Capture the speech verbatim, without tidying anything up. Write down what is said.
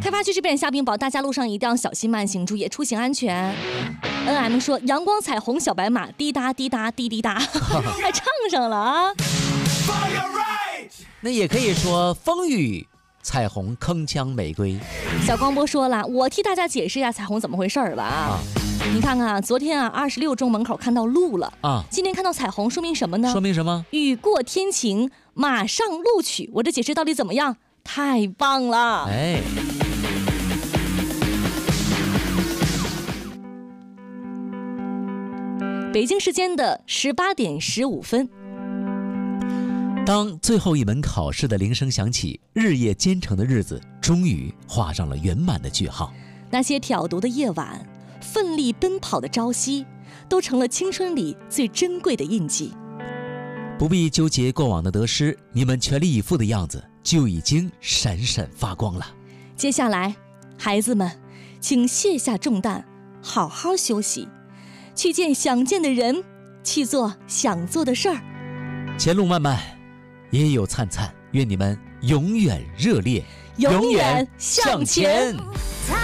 开发区这边下冰雹，大家路上一定要小心慢行，注意出行安全。N M 说阳光彩虹小白马，滴答滴答滴滴答，还唱上了啊。 那也可以说风雨彩虹铿锵玫瑰。 小光波说了，我替大家解释一下彩虹怎么回事吧啊。你看看啊，昨天啊，二十六中门口看到路了啊，今天看到彩虹，说明什么呢？ 说明什么？ 雨过天晴，马上录取。我这解释到底怎么样？太棒了！ 哎， 北京时间的十八点十五分， 当最后一门考试的铃声响起，日夜兼程的日子终于画上了圆满的句号。 那些挑读的夜晚，奋力奔跑的朝夕，都成了青春里最珍贵的印记。 不必纠结过往的得失，你们全力以赴的样子就已经闪闪发光了。 接下来，孩子们，请卸下重担，好好休息，去见想见的人，去做想做的事儿。 前路漫漫，也有灿灿，愿你们永远热烈， 永远向前。